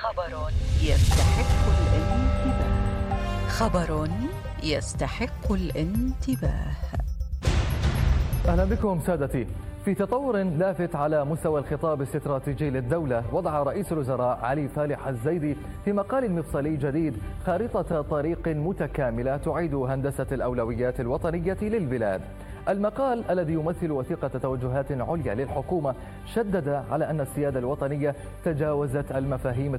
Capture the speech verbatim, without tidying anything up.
خبر يستحق الانتباه. خبر يستحق الانتباه. أهلا بكم سادتي. في تطور لافت على مستوى الخطاب الاستراتيجي للدولة، وضع رئيس الوزراء علي فالح الزيدي في مقال مفصلي جديد خارطة طريق متكاملة تعيد هندسة الأولويات الوطنية للبلاد. المقال الذي يمثل وثيقة توجهات عليا للحكومة شدد على أن السيادة الوطنية تجاوزت المفاهيم